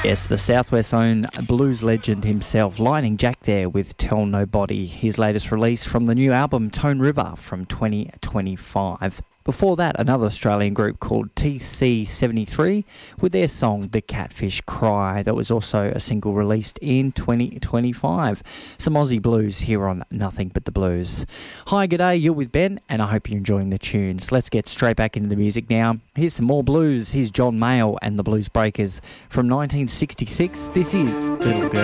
Yes, the Southwest's own blues legend himself, Lightning Jack there with Tell Nobody, his latest release from the new album Tone River from 2025. Before that, another Australian group called TC73 with their song The Catfish Cry. That was also a single released in 2025. Some Aussie blues here on Nothing But The Blues. Hi, g'day, you're with Ben, and I hope you're enjoying the tunes. Let's get straight back into the music now. Here's some more blues. Here's John Mayall and the Blues Breakers from 1966. This is Little Girl.